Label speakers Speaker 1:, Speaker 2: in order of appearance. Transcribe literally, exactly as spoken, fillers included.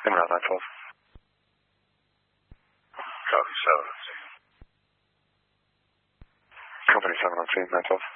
Speaker 1: In route nine twelve.
Speaker 2: Copy seven.
Speaker 1: Company seven on scene, nine twelve.